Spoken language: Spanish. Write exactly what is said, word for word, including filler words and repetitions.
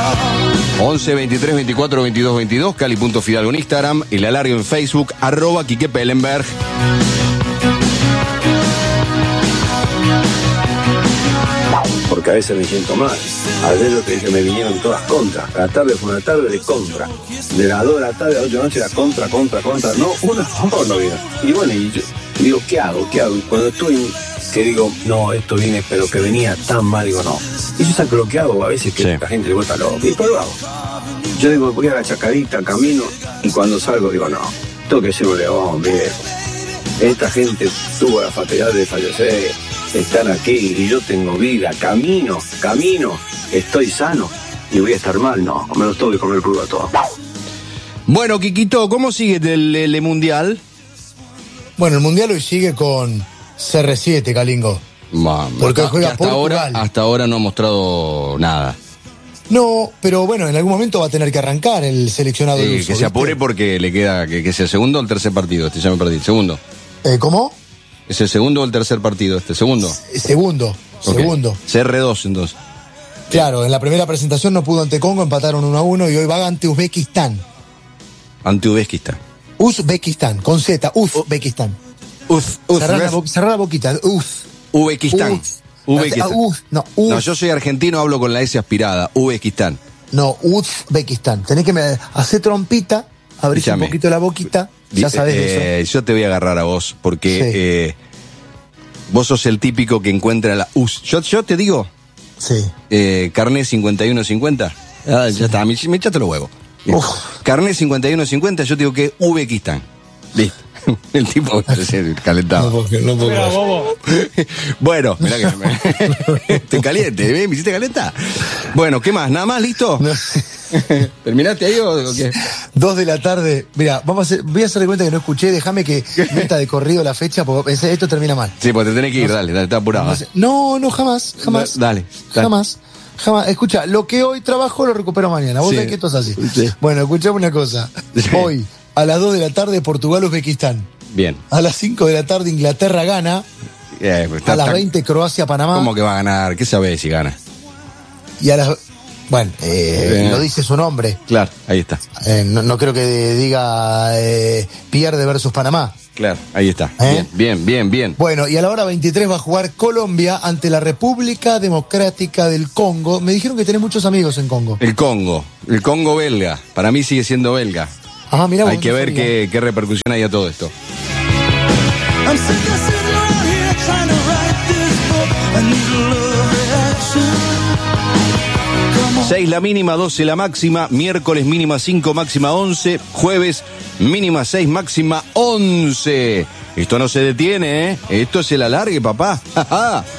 once, veintitrés, veinticuatro, veintidós, veintidós, Cali.Fidalgo en Instagram, el alargue en Facebook, arroba Quique Pellenberg. Porque a veces me siento mal. Ayer lo que dije, me vinieron todas contras. La tarde fue una tarde de contra. De las dos de la tarde a las ocho de la noche era contra, contra, contra. No, una favor no vino. Y bueno, y yo digo, ¿qué hago? ¿Qué hago? Y cuando estoy, que digo, no, esto viene, pero que venía tan mal, digo, no. Y yo saco lo que hago, a veces que sí. La gente le vuelta loco. Y pues lo hago. Yo digo, voy a la chacarita, camino, y cuando salgo digo, no, tengo que ser un león, viejo. Esta gente tuvo la fatalidad de fallecer, están aquí y yo tengo vida, camino, camino, estoy sano y voy a estar mal, no, me lo tengo que comer crudo a todo. Bueno, Quiquito, ¿cómo sigue el, el, el Mundial? Bueno, el Mundial hoy sigue con C R siete, Calingo. Man, porque hasta, juega hasta Portugal. ahora, hasta ahora no ha mostrado nada. No, pero bueno, en algún momento va a tener que arrancar el seleccionado Sí, luso, que se ¿viste? apure porque le queda, que, que es el segundo o el tercer partido, este ya me perdí, el segundo. Eh, ¿Cómo? ¿Es el segundo o el tercer partido este? Segundo. S- segundo, Okay. segundo. C R dos entonces. Claro, en la primera presentación no pudo ante Congo, empataron uno a uno y hoy va ante Uzbekistán. Ante Uzbekistán. Uzbekistán, con Z, Uzbekistán. Uz, uz, Cerrar la, bo- cerrar la boquita, Uz. Uzbekistán. Uz. Uzbekistán. Ah, Uz, no, Uz. No, yo soy argentino, hablo con la S aspirada. Uzbekistán. No, Uzbekistán. Tenés que me hacer trompita, abrir un Escuchame. poquito la boquita, ya sabés de Eh, eso. yo te voy a agarrar a vos, porque Sí. eh, vos sos el típico que encuentra la U S. Yo, yo te digo, Sí. eh, carné cincuenta y uno cincuenta. Ah, ya está, me, me echaste los huevos. Uf. Carné cincuenta y uno cincuenta, yo te digo que Uzbekistán. Listo. El tipo se calentado. No puedo, no puedo creer. Bueno, mirá que me... estoy caliente, ¿ves? ¿Me hiciste calentar? Bueno, ¿qué más? ¿Nada más? ¿Listo? No. ¿Terminaste ahí o qué? Dos de la tarde. Mira, vamos a hacer, voy a hacer de cuenta que no escuché. Déjame que meta de corrido la fecha porque pensé, esto termina mal. Sí, pues te tenés que ir, dale, dale, está apurado. ¿eh? No, no, jamás, jamás. Dale, dale. Jamás. Jamás. Escucha, lo que hoy trabajo lo recupero mañana. Vos Sí. sabés que esto es así. Sí. Bueno, escuchame una cosa. Sí. Hoy, a las dos de la tarde, Portugal-Uzbekistán. Bien. A las cinco de la tarde, Inglaterra gana. Eh, pues está- A las está- veinte, Croacia-Panamá. ¿Cómo que va a ganar? ¿Qué sabés si gana? Y a las. Bueno, eh, Eh. lo dice su nombre. Claro, ahí está. Eh, no, no creo que diga eh, pierde versus Panamá. Claro, ahí está. ¿Eh? Bien, bien, bien, bien. Bueno, y a la hora veintitrés va a jugar Colombia ante la República Democrática del Congo. Me dijeron que tenés muchos amigos en Congo. El Congo, el Congo belga. Para mí sigue siendo belga. Ajá, mirá vos, Hay que no ver sabía. qué, qué repercusión hay a todo esto. I'm sick of sitting around here trying to write this book. I need a love reaction. Come on. seis la mínima, doce la máxima. Miércoles mínima cinco, máxima once. Jueves mínima seis, máxima once. Esto no se detiene, ¿eh? Esto es el alargue, papá.